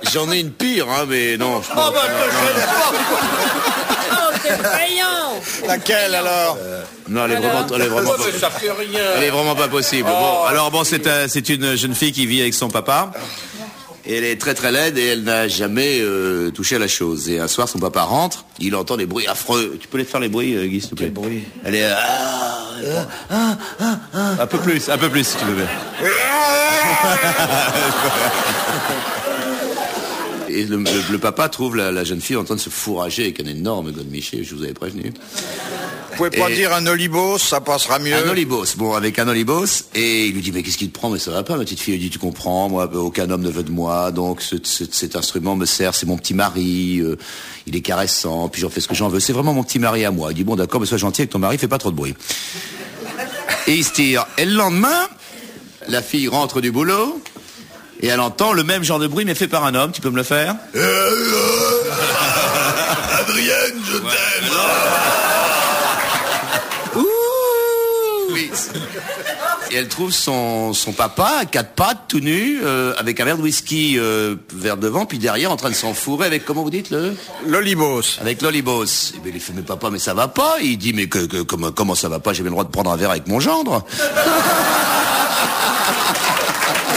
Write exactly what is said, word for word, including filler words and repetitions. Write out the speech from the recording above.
J'en ai une pire, hein, mais non. Je Oh, bah, Oh, c'est brillant. Laquelle alors? Non, elle est vraiment, elle est vraiment, Oh, mais ça fait rien. elle est vraiment pas possible. Bon, alors bon, c'est euh, c'est une jeune fille qui vit avec son papa. Et elle est très très laide et elle n'a jamais euh, touché à la chose. Et un soir, son papa rentre, il entend des bruits affreux. Tu peux les faire les bruits, euh, Guy, s'il te plaît? Quel bruit? Elle est... Ah, ah, ah, ah. Un peu plus, un peu plus, si tu veux bien. Et le, le, le papa trouve la, la jeune fille en train de se fourrager avec un énorme godemiché, je vous avais prévenu. Vous pouvez pas Et- dire un olibos, ça passera mieux. Un olibos, bon, avec un olibos, et il lui dit, mais qu'est-ce qu'il te prend? Mais ça va pas, ma petite fille. Elle dit, tu comprends, moi, aucun homme ne veut de moi, donc ce, ce, cet instrument me sert, c'est mon petit mari, euh, il est caressant, puis j'en fais ce que j'en veux, c'est vraiment mon petit mari à moi. Il dit, bon, d'accord, mais sois gentil avec ton mari, fais pas trop de bruit. Et il se tire. Et le lendemain, la fille rentre du boulot, et elle entend le même genre de bruit, mais fait par un homme, tu peux me le faire? Adrienne, je t'aime. Oui. Et elle trouve son, son papa à quatre pattes, tout nu, euh, avec un verre de whisky euh, vers devant, puis derrière en train de s'enfourrer avec, comment vous dites, le L'olibos. avec l'olibos. Et bien il fait, mais papa, mais ça va pas. Il dit, mais que, que, comment, comment ça va pas? J'ai bien le droit de prendre un verre avec mon gendre.